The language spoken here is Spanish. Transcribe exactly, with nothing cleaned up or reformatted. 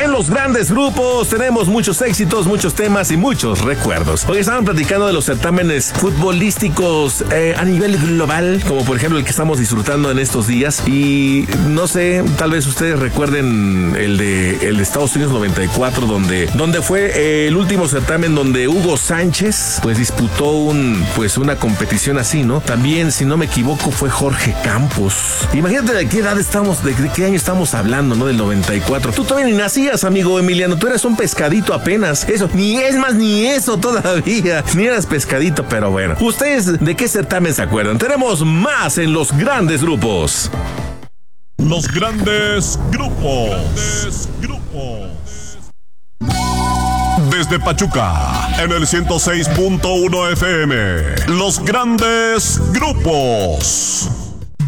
en los grandes grupos tenemos muchos éxitos, muchos temas y muchos recuerdos. Hoy estaban platicando de los certámenes futbolísticos eh, a nivel global, como por ejemplo el que estamos disfrutando en estos días. Y no sé, tal vez ustedes recuerden el de, el de Estados Unidos noventa y cuatro, donde, donde fue eh, el último certamen donde Hugo Sánchez pues disputó un, pues, una competición así, ¿no? También, si no me equivoco, fue Jorge Campos. Imagínate de qué edad estamos, de, de qué año estamos hablando, ¿no? Del noventa y cuatro. Tú todavía ni nacías, amigo Emiliano. Tú eras un pescadito apenas. Eso, ni es más ni eso todavía. Ni eras pescadito, pero bueno. ¿Ustedes de qué certamen se acuerdan? Tenemos más en los grandes grupos. Los grandes grupos. Grandes grupos. Desde Pachuca, en el ciento seis punto uno F M. Los grandes grupos.